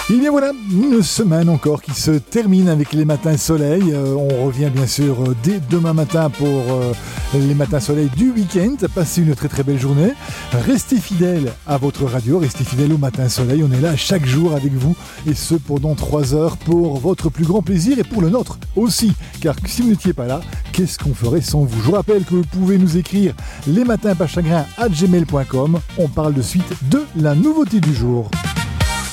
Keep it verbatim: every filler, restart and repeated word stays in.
Et bien voilà, une semaine encore qui se termine avec les matins soleil. Euh, on revient bien sûr euh, dès demain matin pour euh, les matins soleil du week-end. Passez une très très belle journée. Restez fidèles à votre radio, restez fidèles au matin soleil. On est là chaque jour avec vous et ce pendant trois heures pour votre plus grand plaisir et pour le nôtre aussi. Car si vous n'étiez pas là, qu'est-ce qu'on ferait sans vous? Je vous rappelle que vous pouvez nous écrire lesmatins pas chagrins arobase gmail point com. On parle de suite de la nouveauté du jour.